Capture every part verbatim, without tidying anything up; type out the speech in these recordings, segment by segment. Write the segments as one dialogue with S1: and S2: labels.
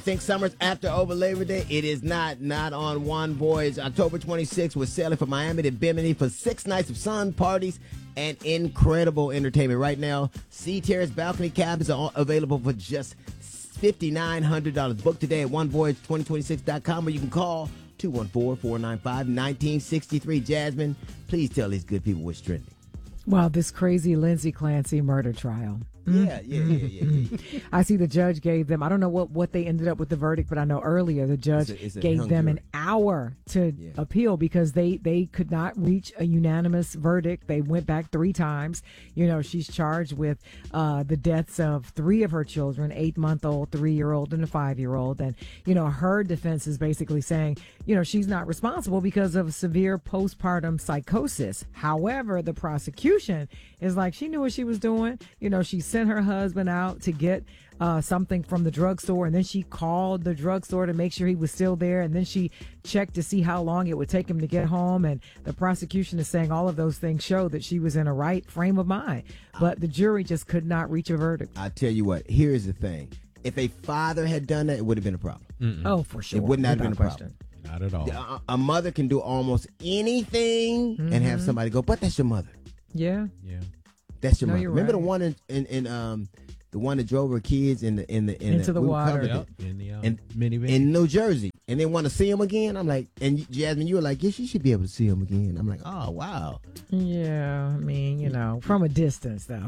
S1: think summer's after over Labor Day. It is not. Not on One Voyage. October twenty-sixth, we're sailing from Miami to Bimini for six nights of sun, parties, and incredible entertainment. Right now, Sea Terrace balcony cabins are available for just five thousand nine hundred dollars. Book today at one voyage twenty twenty-six dot com, or you can call two one four, four nine five, one nine six three. Jasmine, please tell these good people what's trending.
S2: Wow, this crazy Lindsay Clancy murder trial.
S1: Yeah, yeah, yeah, yeah, yeah.
S2: I see the judge gave them, I don't know what, what they ended up with the verdict, but I know earlier the judge
S1: It's a- it's a
S2: gave
S1: hung
S2: them
S1: jury.
S2: an hour to
S1: Yeah.
S2: appeal because they, they could not reach a unanimous verdict. They went back three times. You know, she's charged with uh, the deaths of three of her children, eight-month-old, three-year-old, and a five-year-old. And, you know, her defense is basically saying, you know, she's not responsible because of severe postpartum psychosis. However, the prosecution is like, she knew what she was doing. You know, she sent her husband out to get uh, something from the drugstore, and then she called the drugstore to make sure he was still there, and then she checked to see how long it would take him to get home. And the prosecution is saying all of those things show that she was in a right frame of mind, but the jury just could not reach a verdict.
S1: I tell you what, here's the thing. If a father had done that, it would have been a problem.
S3: Mm-mm.
S2: Oh, for sure.
S1: It would not have been a
S2: Without
S1: problem.
S3: Not at all.
S1: A, a mother can do almost anything and have somebody go, but that's your mother.
S2: Yeah.
S3: Yeah.
S1: That's your
S2: No,
S1: mother.
S2: you're
S1: Remember
S2: right.
S1: the one in, in, in um the one that drove her kids in the in the in
S2: Into the
S1: we
S2: water.
S1: covered
S3: Yep.
S1: it.
S3: In the um,
S1: In-
S3: minivan.
S1: in New Jersey, and they want to see him again. I'm like, and Jasmine, you were like, yes, you should be able to see him again. I'm like, oh wow.
S2: Yeah, I mean, you know, from a distance, though.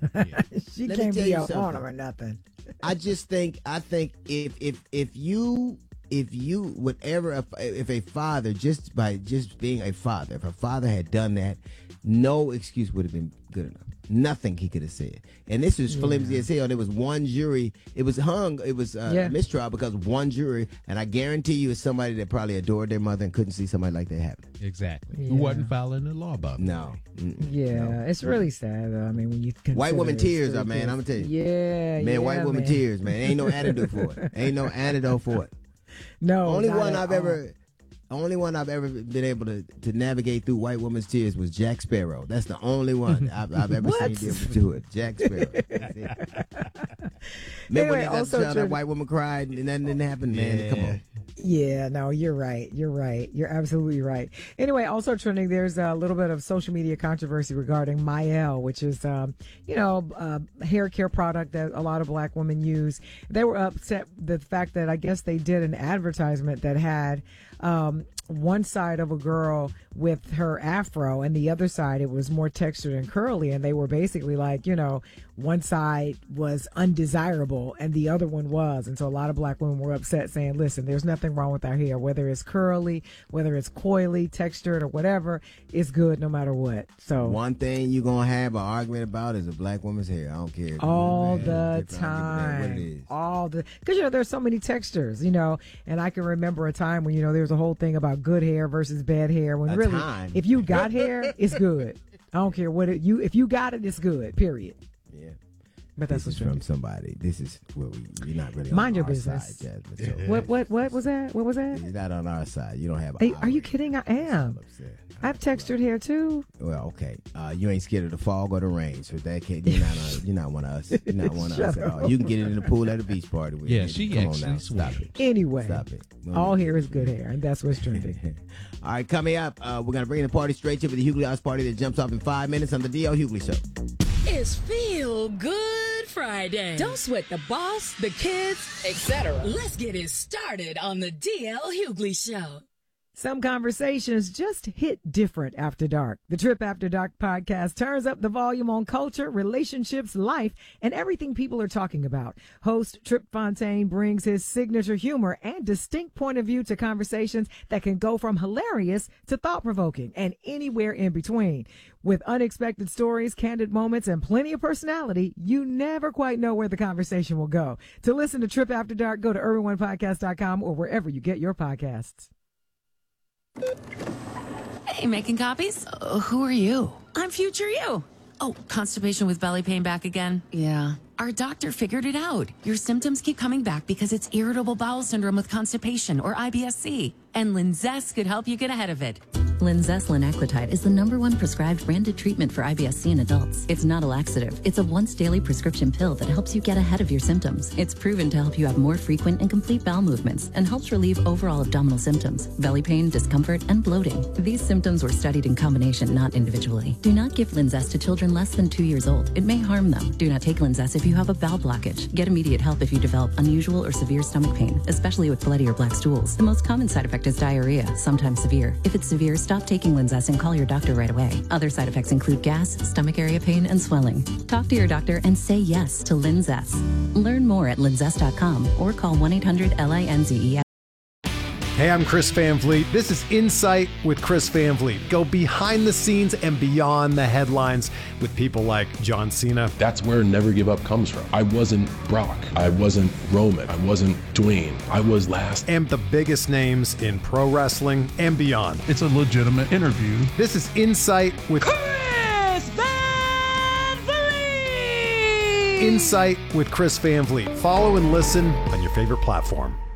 S2: she
S1: Let me
S2: can't
S1: tell
S2: be
S1: you
S2: a
S1: something.
S2: owner or nothing.
S1: I just think I think if if if you if you whatever if, if a father just by just being a father, if a father had done that, no excuse would have been good enough. Nothing he could have said. And this is flimsy as hell. There was one jury. It was hung. It was uh,
S2: Yeah.
S1: a mistrial because of one jury. And I guarantee you, it's somebody that probably adored their mother and couldn't see somebody like that happen.
S3: Exactly.
S2: Yeah.
S3: Who wasn't following the law about
S1: No. Mm-mm.
S2: Yeah,
S1: No.
S2: it's really sad, though. I mean, when you consider
S1: White woman
S2: it's
S1: tears
S2: three
S1: are, man.
S2: kids.
S1: I'm gonna tell you.
S2: Yeah,
S1: Man,
S2: yeah,
S1: white woman
S2: man.
S1: tears, man. Ain't no antidote for it. Ain't no antidote for it.
S2: No,
S1: only
S2: not
S1: one
S2: at
S1: I've
S2: all.
S1: ever, only one I've ever been able to, to navigate through white woman's tears was Jack Sparrow. That's the only one I've, I've ever seen be able to do it. Jack Sparrow. That's it. Remember
S2: Anyway,
S1: when they
S2: also
S1: got that
S2: true-
S1: white woman cried and nothing didn't happen, man?
S3: Yeah.
S1: Come on.
S2: Yeah, no, you're right. You're right. You're absolutely right. Anyway, also trending, there's a little bit of social media controversy regarding Mielle, which is, um, you know, a hair care product that a lot of black women use. They were upset the fact that I guess they did an advertisement that had um, one side of a girl with her afro and the other side it was more textured and curly, and they were basically like, you know, one side was undesirable and the other one was. And so a lot of black women were upset, saying, listen, there's nothing wrong with our hair, whether it's curly, whether it's coily, textured, or whatever, it's good no matter what. So
S1: One thing you're going to have an argument about is a black woman's hair. I don't care. if
S2: all
S1: it's
S2: the
S1: different. I don't give a damn what it
S2: time,
S1: is.
S2: all the, because you know there's so many textures, you know, and I can remember a time when, you know, there was a whole thing about good hair versus bad hair, when
S1: A
S2: really
S1: time.
S2: if you got hair, it's good. I don't care what it, you if you got it, it's good, period.
S1: Yeah.
S2: But that's
S1: This
S2: what's
S1: is from
S2: true.
S1: somebody. This is where we, you're not really
S2: Mind
S1: on
S2: your
S1: our
S2: business.
S1: side, Jasmine. So
S2: What what what was that? What was that?
S1: you're not on our side. You don't have.
S2: Are, you-
S1: our
S2: are you
S1: way.
S2: kidding? I am.
S1: I'm upset.
S2: I have textured hair too.
S1: Well, okay. Uh, you ain't scared of the fog or the rain, so that can't. You're not. Uh, you're not one of us. You're not one of us
S2: Shut
S1: at all. You can get it in the pool at a beach party. With
S3: Yeah,
S1: it.
S3: she
S1: Come
S3: actually
S1: on now.
S3: swam.
S1: Stop it.
S2: Anyway,
S1: Stop it.
S2: all hair is good hair, and that's what's trending.
S1: All right, coming up, uh, we're gonna bring the party straight to you with the Hughley House Party that jumps off in five minutes on the D L Hughley Show.
S4: It's Feel Good Friday. Don't sweat the boss, the kids, et cetera. Let's get it started on the D L Hughley Show.
S2: Some conversations just hit different after dark. The Trip After Dark podcast turns up the volume on culture, relationships, life, and everything people are talking about. Host Trip Fontaine brings his signature humor and distinct point of view to conversations that can go from hilarious to thought-provoking and anywhere in between. With unexpected stories, candid moments, and plenty of personality, you never quite know where the conversation will go. To listen to Trip After Dark, go to urban one podcast dot com or wherever you get your podcasts.
S5: Hey, making copies? Uh, who are you? I'm future you. Oh, constipation with belly pain back again? Yeah. Our doctor figured it out. Your symptoms keep coming back because it's irritable bowel syndrome with constipation, or I B S C. and Linzess could help you get ahead of it.
S6: Linzess linaclotide is the number one prescribed branded treatment for I B S C in adults. It's not a laxative. It's a once daily prescription pill that helps you get ahead of your symptoms. It's proven to help you have more frequent and complete bowel movements and helps relieve overall abdominal symptoms, belly pain, discomfort, and bloating. These symptoms were studied in combination, not individually. Do not give Linzess to children less than two years old. It may harm them. Do not take Linzess if you have a bowel blockage. Get immediate help if you develop unusual or severe stomach pain, especially with bloody or black stools. The most common side effect is diarrhea, sometimes severe. If it's severe, stop taking Linzess and call your doctor right away. Other side effects include gas, stomach area pain, and swelling. Talk to your doctor and say yes to Linzess. Learn more at linzess dot com or call one eight hundred L I N Z E S.
S7: Hey, I'm Chris Van Vliet. This is Insight with Chris Van Vliet. Go behind the scenes and beyond the headlines with people like John Cena.
S8: That's where Never Give Up comes from. I wasn't Brock. I wasn't Roman. I wasn't Dwayne. I was last.
S7: And the biggest names in pro wrestling and beyond.
S3: It's a legitimate interview.
S7: This is Insight with
S9: Chris Van Vliet.
S7: Insight with Chris Van Vliet. Follow and listen on your favorite platform.